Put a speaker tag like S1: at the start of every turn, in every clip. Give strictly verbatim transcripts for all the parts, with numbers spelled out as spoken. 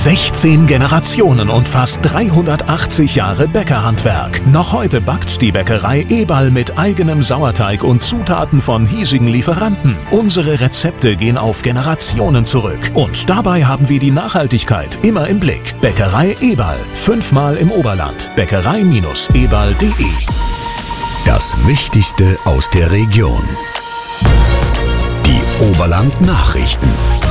S1: sechzehn Generationen und fast dreihundertachtzig Jahre Bäckerhandwerk. Noch heute backt die Bäckerei Eberl mit eigenem Sauerteig und Zutaten von hiesigen Lieferanten. Unsere Rezepte gehen auf Generationen zurück. Und dabei haben wir die Nachhaltigkeit immer im Blick. Bäckerei Eberl, fünfmal im Oberland. Bäckerei Eberl punkt de.
S2: Das Wichtigste aus der Region. Die Oberland-Nachrichten.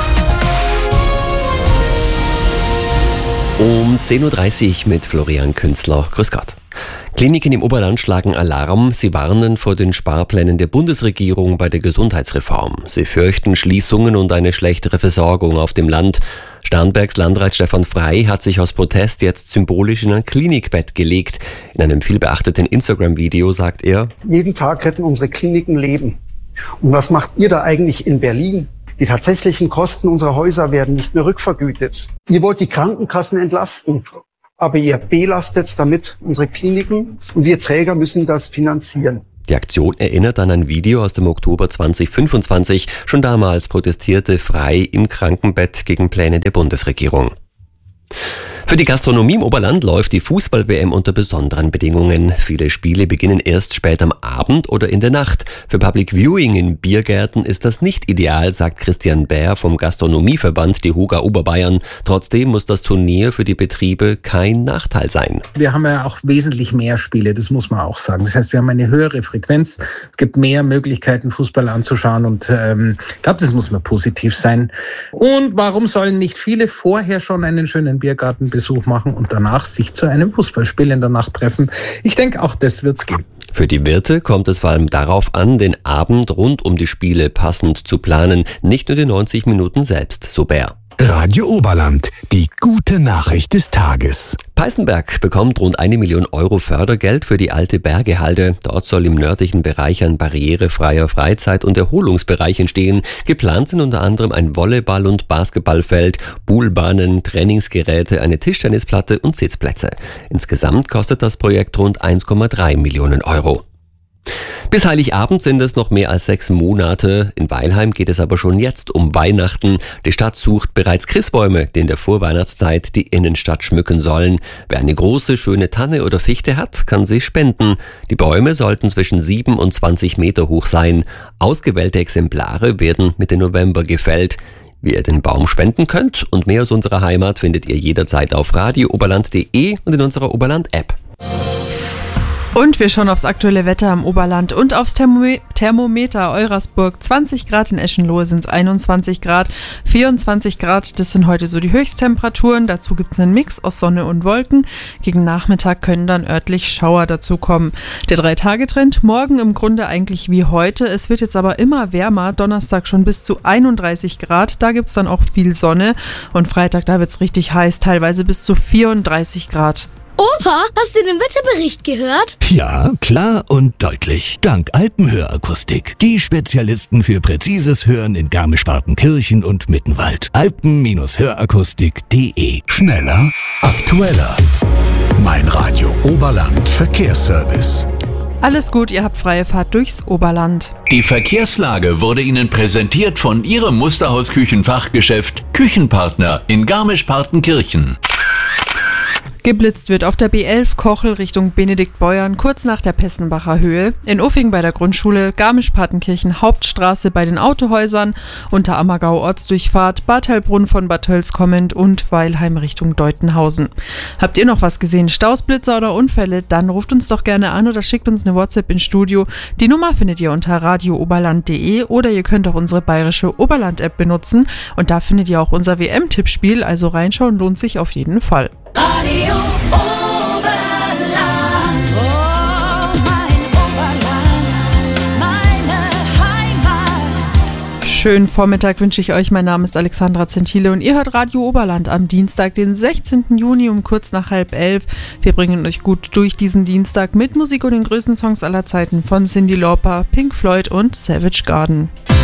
S3: Um zehn Uhr dreißig mit Florian Künzler. Grüß Gott. Kliniken im Oberland schlagen Alarm. Sie warnen vor den Sparplänen der Bundesregierung bei der Gesundheitsreform. Sie fürchten Schließungen und eine schlechtere Versorgung auf dem Land. Starnbergs Landrat Stefan Frey hat sich aus Protest jetzt symbolisch in ein Klinikbett gelegt. In einem vielbeachteten Instagram-Video sagt er:
S4: Jeden Tag retten unsere Kliniken Leben. Und was macht ihr da eigentlich in Berlin? Die tatsächlichen Kosten unserer Häuser werden nicht mehr rückvergütet. Ihr wollt die Krankenkassen entlasten, aber ihr belastet damit unsere Kliniken und wir Träger müssen das finanzieren.
S3: Die Aktion erinnert an ein Video aus dem Oktober zweitausendfünfundzwanzig. Schon damals protestierte Frey im Krankenbett gegen Pläne der Bundesregierung. Für die Gastronomie im Oberland läuft die Fußball-W M unter besonderen Bedingungen. Viele Spiele beginnen erst spät am Abend oder in der Nacht. Für Public Viewing in Biergärten ist das nicht ideal, sagt Christian Bär vom Gastronomieverband die Huga Oberbayern. Trotzdem muss das Turnier für die Betriebe kein Nachteil sein.
S5: Wir haben ja auch wesentlich mehr Spiele, das muss man auch sagen. Das heißt, wir haben eine höhere Frequenz, es gibt mehr Möglichkeiten, Fußball anzuschauen und ähm, ich glaube, das muss mal positiv sein. Und warum sollen nicht viele vorher schon einen schönen Biergarten Besuch machen und danach sich zu einem Fußballspiel in der Nacht treffen? Ich denke, auch das wird's geben.
S3: Für die Wirte kommt es vor allem darauf an, den Abend rund um die Spiele passend zu planen, nicht nur die neunzig Minuten selbst, so Bär.
S2: Radio Oberland, die gute Nachricht des Tages.
S3: Peißenberg bekommt rund eine Million Euro Fördergeld für die alte Bergehalde. Dort soll im nördlichen Bereich ein barrierefreier Freizeit- und Erholungsbereich entstehen. Geplant sind unter anderem ein Volleyball- und Basketballfeld, Poolbahnen, Trainingsgeräte, eine Tischtennisplatte und Sitzplätze. Insgesamt kostet das Projekt rund eins Komma drei Millionen Euro. Bis Heiligabend sind es noch mehr als sechs Monate. In Weilheim geht es aber schon jetzt um Weihnachten. Die Stadt sucht bereits Christbäume, die in der Vorweihnachtszeit die Innenstadt schmücken sollen. Wer eine große, schöne Tanne oder Fichte hat, kann sie spenden. Die Bäume sollten zwischen sieben und zwanzig Meter hoch sein. Ausgewählte Exemplare werden Mitte November gefällt. Wie ihr den Baum spenden könnt und mehr aus unserer Heimat findet ihr jederzeit auf radio oberland punkt de und in unserer Oberland-App.
S6: Und wir schauen aufs aktuelle Wetter im Oberland und aufs Thermo- Thermometer Eurasburg. zwanzig Grad in Eschenlohe sind es einundzwanzig Grad, vierundzwanzig Grad, das sind heute so die Höchsttemperaturen. Dazu gibt es einen Mix aus Sonne und Wolken. Gegen Nachmittag können dann örtlich Schauer dazu kommen. Der Drei-Tage-Trend morgen im Grunde eigentlich wie heute. Es wird jetzt aber immer wärmer. Donnerstag schon bis zu einunddreißig Grad. Da gibt es dann auch viel Sonne. Und Freitag, da wird es richtig heiß, teilweise bis zu vierunddreißig Grad.
S7: Opa, hast du den Wetterbericht gehört?
S2: Ja, klar und deutlich. Dank Alpenhörakustik. Die Spezialisten für präzises Hören in Garmisch-Partenkirchen und Mittenwald. alpen Hörakustik punkt de. Schneller, aktueller. Mein Radio Oberland Verkehrsservice.
S6: Alles gut, ihr habt freie Fahrt durchs Oberland.
S8: Die Verkehrslage wurde Ihnen präsentiert von Ihrem Musterhaus-Küchenfachgeschäft Küchenpartner in Garmisch-Partenkirchen.
S6: Geblitzt wird auf der B elf Kochel Richtung Benediktbeuern kurz nach der Pessenbacher Höhe, in Uffing bei der Grundschule, Garmisch-Partenkirchen Hauptstraße bei den Autohäusern, Unterammergau Ortsdurchfahrt, Bad Heilbrunn von Bad Tölz kommend und Weilheim Richtung Deutenhausen. Habt ihr noch was gesehen, Staus, Blitzer oder Unfälle? Dann ruft uns doch gerne an oder schickt uns eine WhatsApp ins Studio. Die Nummer findet ihr unter radio oberland punkt de oder ihr könnt auch unsere bayerische Oberland-App benutzen und da findet ihr auch unser W M-Tippspiel, also reinschauen lohnt sich auf jeden Fall.
S9: Radio Oberland, oh mein Oberland, meine Heimat.
S6: Schönen Vormittag wünsche ich euch. Mein Name ist Alexandra Zentile und ihr hört Radio Oberland am Dienstag, den sechzehnten Juni um kurz nach halb elf. Wir bringen euch gut durch diesen Dienstag mit Musik und den größten Songs aller Zeiten von Cyndi Lauper, Pink Floyd und Savage Garden.